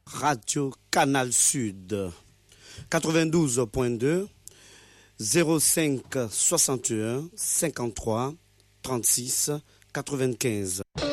Radio Canal Sud 92.2 05 61 53 36 95.